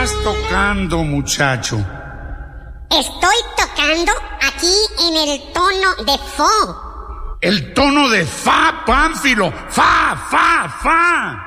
estás tocando, muchacho? Estoy tocando aquí en el tono de Fo. El tono de Fa, Pánfilo. Fa, fa, fa.